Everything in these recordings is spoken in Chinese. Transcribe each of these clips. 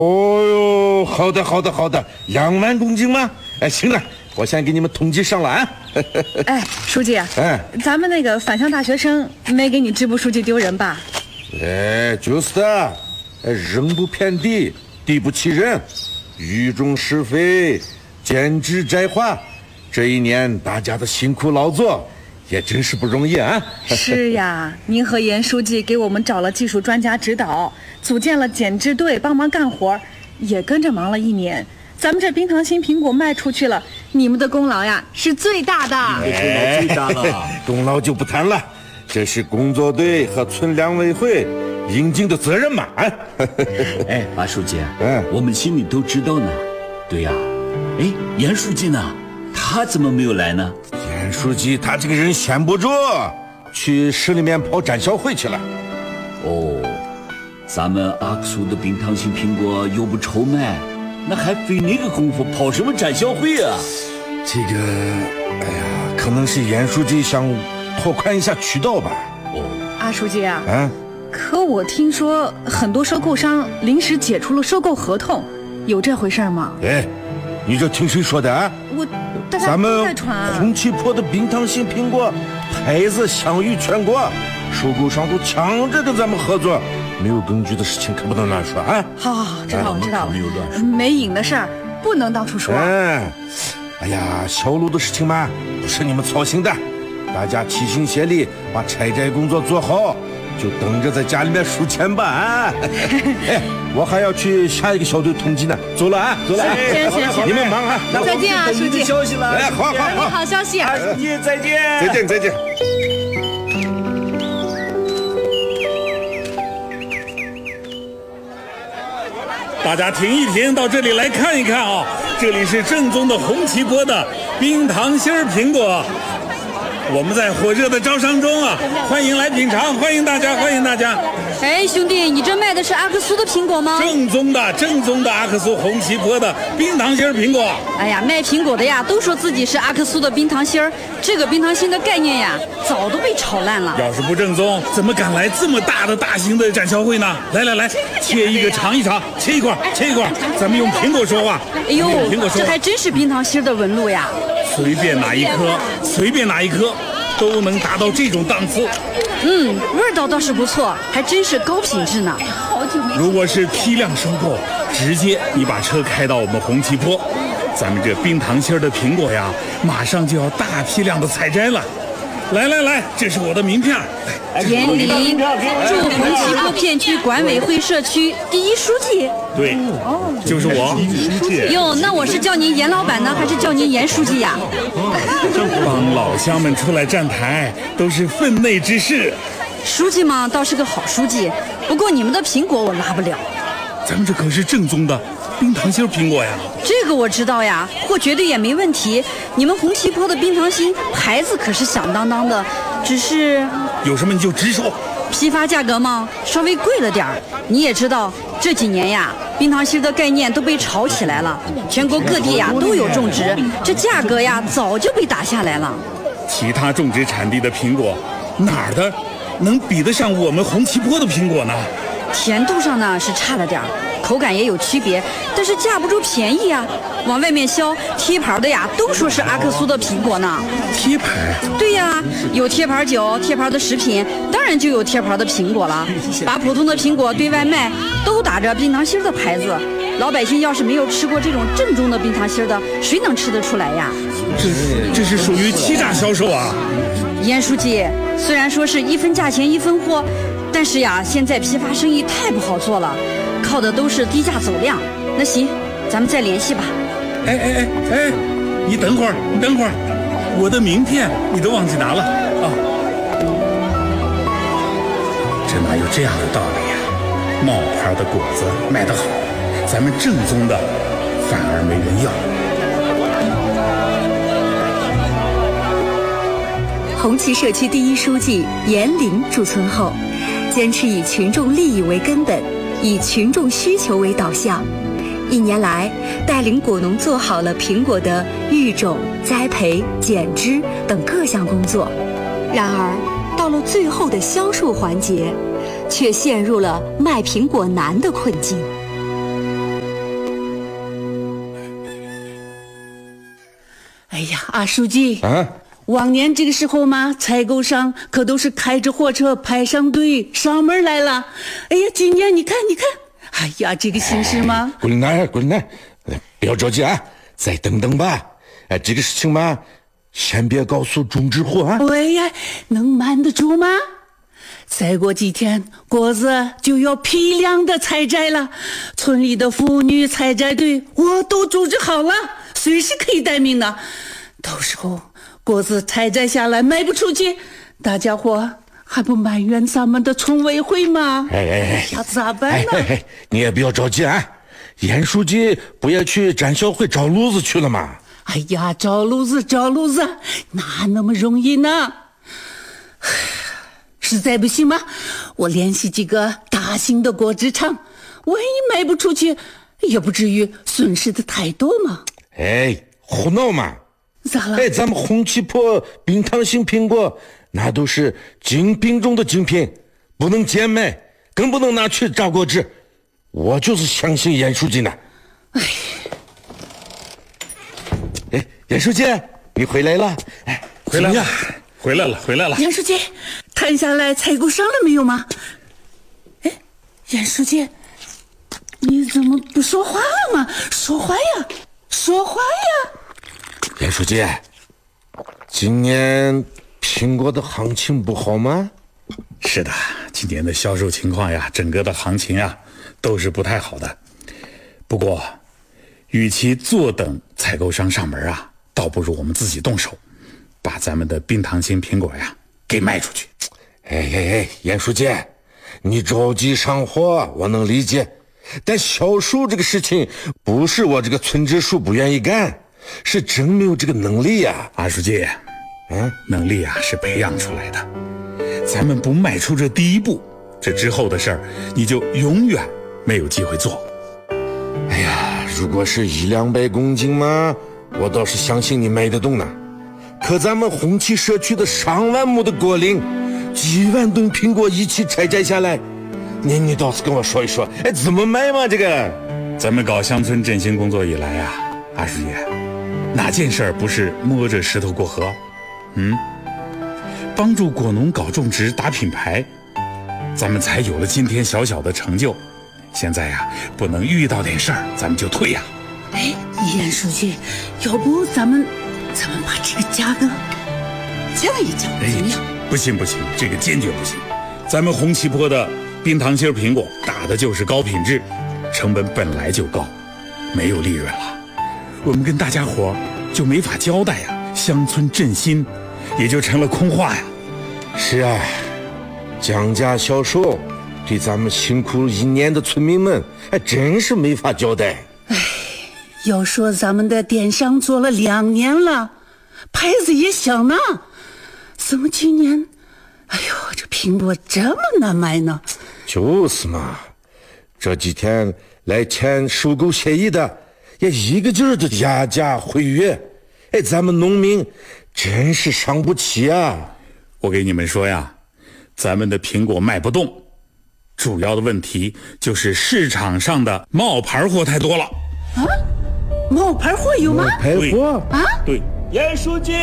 哦哟，好的好的好的，2万公斤吗？哎，行了，我先给你们统计上了啊。 哎，书记，咱们那个返乡大学生没给你支部书记丢人吧？ 哎，就是的，人不偏地，地不欺人，语重是非，减脂摘化。这一年大家的辛苦劳作，也真是不容易啊。 是呀，您和严书记给我们找了技术专家指导，组建了减脂队帮忙干活，也跟着忙了1年。咱们这冰糖心苹果卖出去了，你们的功劳呀是最大的。 最大了， 功劳就不谈了，这是工作队和村粮委会应尽的责任嘛。 哎，马书记，我们心里都知道呢。对呀，哎，严书记呢？他怎么没有来呢？ 严书记他这个人闲不住，去市里面跑展销会去了。 哦，咱们阿克苏的冰糖心苹果又不愁卖，那还费那个功夫跑什么展销会啊？ 这个，哎呀，可能是严书记想拓宽一下渠道吧。 哦， 阿书记啊，可我听说很多收购商临时解除了收购合同，有这回事吗？ 哎，你这听谁说的啊？咱们红旗坡的冰糖心苹果牌子享誉全国，收购商都抢着跟咱们合作，没有根据的事情可不能乱说啊！ 好，知道了，没影的事儿不能到处说。 哎呀，销路的事情嘛，不是你们操心的，大家齐心协力把拆摘工作做好，就等着在家里面数钱吧啊！哎，我还要去下一个小队统计呢，走了啊，走了啊！ 行， 你们忙啊！ 再见啊，书记。 消息了， 哎，好， 好消息。 书记再见， 再见。 大家停一停，到这里来看一看啊！这里是正宗的红旗坡的冰糖心苹果，我们在火热的招商中啊，欢迎来品尝，欢迎大家。 哎，兄弟，你这卖的是阿克苏的苹果吗？ 正宗的阿克苏红旗坡的冰糖心苹果。 哎呀，卖苹果的呀，都说自己是阿克苏的冰糖心儿，这个冰糖心的概念呀，早都被炒烂了。 要是不正宗，怎么敢来这么大型的展销会呢？来，切一个尝一尝，切一块，咱们用苹果说话。 哎呦，这还真是冰糖心的纹路呀！ 随便哪一颗，都能达到这种档次。 味道倒是不错，还真是高品质呢。 如果是批量收购，直接你把车开到我们红旗坡，咱们这冰糖心的苹果呀，马上就要大批量的采摘了。来，这是我的名片。 严林，驻红旗坡片区管委会社区第一书记。 对，就是我。 哟，那我是叫您严老板呢，还是叫您严书记呀？ 帮老乡们出来站台，都是分内之事。 书记嘛，倒是个好书记，不过你们的苹果我拿不了。 咱们这可是正宗的冰糖心苹果呀！ 这个我知道呀，货绝对也没问题。你们红旗坡的冰糖心牌子可是响当当的，只是有什么你就直说。 批发价格嘛，稍微贵了点儿。你也知道，这几年呀，冰糖心的概念都被炒起来了，全国各地呀都有种植，这价格呀早就被打下来了。 其他种植产地的苹果，哪儿的能比得上我们红旗坡的苹果呢？ 甜度上呢是差了点儿，口感也有区别，但是架不住便宜啊。往外面销贴牌的呀，都说是阿克苏的苹果呢。 贴牌？ 对呀，有贴牌酒、贴牌的食品，当然就有贴牌的苹果了。把普通的苹果对外卖，都打着冰糖心的牌子。老百姓要是没有吃过这种正宗的冰糖心的，谁能吃得出来呀？ 这是属于欺诈销售啊！ 严书记，虽然说是1分价钱1分货，但是呀，现在批发生意太不好做了，靠的都是低价走量。那行，咱们再联系吧。 哎，你等会儿，我的名片你都忘记拿了啊！这哪有这样的道理呀？冒牌的果子卖得好，咱们正宗的反而没人要。 红旗社区第一书记严林驻村后，坚持以群众利益为根本，以群众需求为导向。1年来，带领果农做好了苹果的育种、栽培、减脂等各项工作。然而，到了最后的销售环节，却陷入了卖苹果难的困境。 呀，阿书记啊， 往年这个时候嘛，采购商可都是开着货车排上队上门来了。哎呀，今年你看，哎呀，这个形势嘛， 桂兰，不要着急啊，再等等吧。哎，这个事情嘛，先别告诉种植户啊。 哎呀，能瞒得住吗？再过几天，果子就要批量的采摘了，村里的妇女采摘队我都组织好了，随时可以待命的。到时候果子采摘下来卖不出去，大家伙还不埋怨咱们的村委会吗？ 哎， 要咋办呢？ 你也不要着急啊。严书记不也去展销会找路子去了吗？ 哎呀，找路子，哪那么容易呢？实在不行嘛，我联系几个大型的果汁厂，万一卖不出去，也不至于损失的太多嘛。 哎，胡闹嘛！ 咋了？ 哎，咱们红旗坡冰糖型苹果，那都是精品中的精品，不能贱卖，更不能拿去榨果汁。我就是相信严书记呢。哎，严书记，你回来了？哎， 回来了。 严书记，谈下来采购商了没有吗？哎，严书记，你怎么不说话了吗？说话呀！ 严书记，今年苹果的行情不好吗？ 是的，今年的销售情况呀，整个的行情呀，都是不太好的。不过，与其坐等采购商上门啊，倒不如我们自己动手，把咱们的冰糖型苹果呀给卖出去。 哎，严书记，你着急上货，我能理解。但销售这个事情，不是我这个村支书不愿意干，是真没有这个能力呀。 阿书记，能力啊是培养出来的。咱们不迈出这第一步，这之后的事儿，你就永远没有机会做。 哎呀，如果是100-200公斤嘛，我倒是相信你卖得动呢。可咱们红旗社区的上万亩的果林，几万吨苹果一起采摘下来，你倒是跟我说一说，哎，怎么卖嘛？这个， 咱们搞乡村振兴工作以来啊，阿书记，哪件事儿不是摸着石头过河？帮助果农搞种植、打品牌，咱们才有了今天小小的成就。现在呀，不能遇到点事儿咱们就退呀。 哎，严书记，要不咱们把这个价格降一降，怎么样？ 不行，这个坚决不行。咱们红旗坡的冰糖心苹果打的就是高品质，成本本来就高，没有利润了，我们跟大家伙就没法交代呀，乡村振兴也就成了空话呀。 是啊，降价销售对咱们辛苦1年的村民们还真是没法交代。 要说咱们的电商做了2年了，牌子也响呢，怎么今年哎呦这苹果这么难卖呢？ 就是嘛，这几天来签收购协议的也一个劲儿的压价毁约，哎，咱们农民真是伤不起啊。 我给你们说呀，咱们的苹果卖不动，主要的问题就是市场上的冒牌货太多了。 啊？冒牌货有吗？ 冒牌货啊？ 对， 严书记，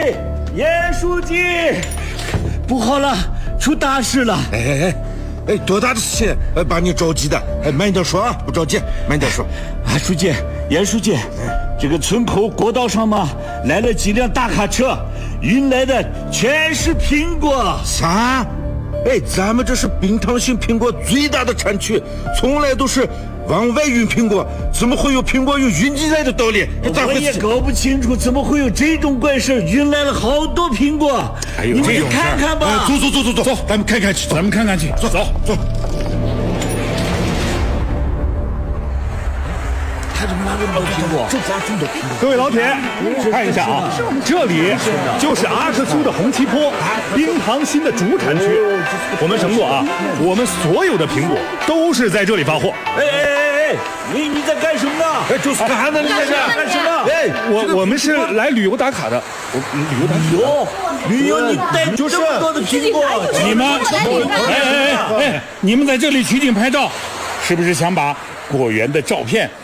不好了，出大事了！ 哎，多大的事情？把你着急的，慢点说啊，不着急，慢点说。 啊，书记，严书记，这个村口国道上嘛，来了几辆大卡车，运来的全是苹果。 啥？哎，咱们这是冰糖型苹果最大的产区，从来都是往外运苹果，怎么会有苹果有运进来的道理？ 我也搞不清楚，怎么会有这种怪事，运来了好多苹果。你们去看看吧。 走，咱们看看去，走。 各位老铁，看一下啊，这里就是阿克苏的红旗坡冰糖心的主产区。我们承诺啊，我们所有的苹果都是在这里发货。 你在干什么呢？ 就是干呢，你在这干什么？ 我们是来旅游打卡的。 旅游，你带这么多的苹果？ 你们在这里取景拍照，是不是想把果园的照片